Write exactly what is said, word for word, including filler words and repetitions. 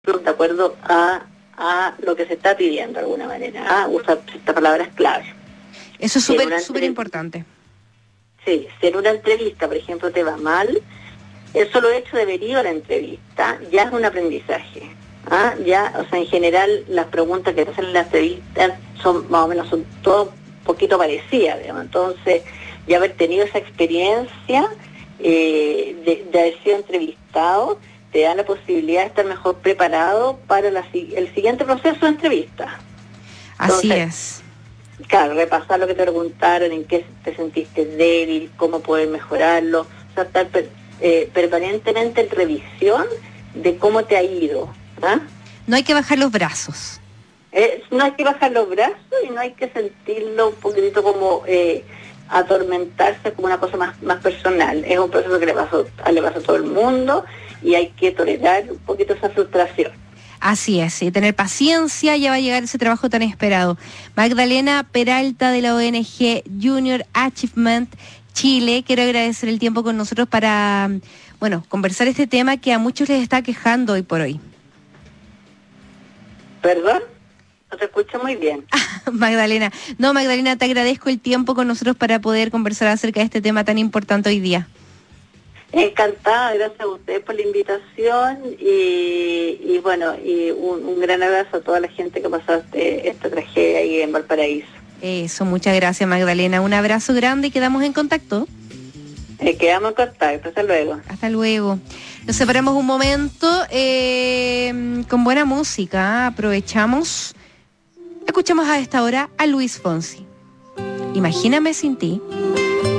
de acuerdo a, a lo que se está pidiendo de alguna manera, a usar estas palabras clave. Eso es Si en súper, una súper entrev- importante. Sí, si en una entrevista, por ejemplo, te va mal, el solo hecho de haber ido a la entrevista ya es un aprendizaje. ¿Ah? Ya, o sea, en general las preguntas que te hacen en la entrevista son más o menos, son todo un poquito parecidas, digamos. Entonces, ya haber tenido esa experiencia eh, de, de haber sido entrevistado, te da la posibilidad de estar mejor preparado para la, si- el siguiente proceso de entrevista. Así Entonces, es. Claro, repasar lo que te preguntaron, en qué te sentiste débil, cómo poder mejorarlo, o sea, estar per- eh, permanentemente en revisión de cómo te ha ido. ¿Ah? No hay que bajar los brazos. Eh, no hay que bajar los brazos y no hay que sentirlo un poquitito como eh, atormentarse como una cosa más, más personal. Es un proceso que le pasa, le pasa a todo el mundo y hay que tolerar un poquito esa frustración. Así es, y tener paciencia, ya va a llegar ese trabajo tan esperado. Magdalena Peralta de la O N G Junior Achievement Chile, quiero agradecer el tiempo con nosotros para, bueno, conversar este tema que a muchos les está quejando hoy por hoy. ¿Perdón? No te escucho muy bien. Magdalena, no Magdalena, te agradezco el tiempo con nosotros para poder conversar acerca de este tema tan importante hoy día. Encantada, gracias a usted por la invitación y, y bueno, y un, un gran abrazo a toda la gente que pasó este, esta tragedia ahí en Valparaíso. Eso, muchas gracias Magdalena, un abrazo grande y quedamos en contacto. Eh, quedamos en contacto, hasta luego. Hasta luego. Nos separamos un momento eh, con buena música, aprovechamos, escuchamos a esta hora a Luis Fonsi. Imagíname sin ti.